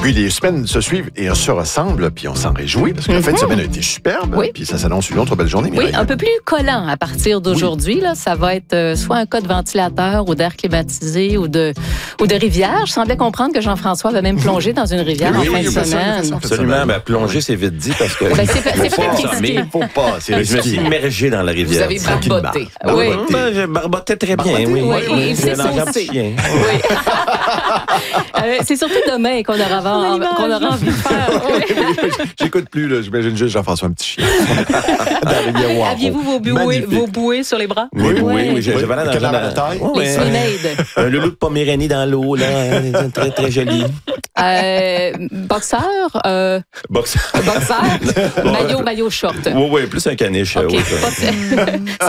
puis les semaines se suivent et se ressemblent, puis on s'en réjouit, parce que la fin de semaine a été superbe, puis ça s'annonce une autre belle journée. Oui, un peu plus collant à partir d'aujourd'hui. Là, ça va être soit un cas de ventilateur ou d'air climatisé ou de rivière. Je semblais comprendre que Jean-François va même plonger dans une rivière en fin de semaine. Absolument. Ben, plonger, c'est vite dit parce que... Ben, c'est pas risqué. Faut pas, c'est Je me suis risqué. immergé dans la rivière. Vous avez barboté. Oui. Je barbotais très bien, oui. Oui, et c'est J'ai un enfant saucé. petit chien. Oui. C'est surtout demain qu'on aura envie de faire. Oui. J'écoute plus, là. J'imagine juste Jean-François, un petit chien. Dans la rivière Waro. Aviez-vous vos bouées sur les bras? Oui, j'avais l'air Quel dans arbre de taille? Les Swimade. un loulou de Poméranie dans l'eau, là. Très, très joli. Boxeur, Boxeur. maillot short. Oui, plus un caniche. OK. oui, ça. Pas-